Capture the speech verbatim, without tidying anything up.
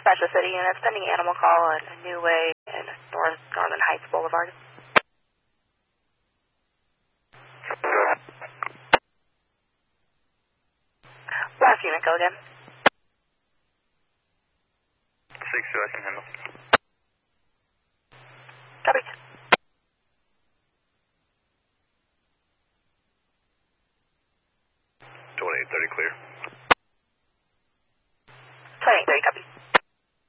Dispatch the city unit, sending animal call at a New Way and North Northern Heights Boulevard. Last unit, go again. six two, I can handle. Copy. twenty-eight thirty clear. twenty-eight thirty, copy.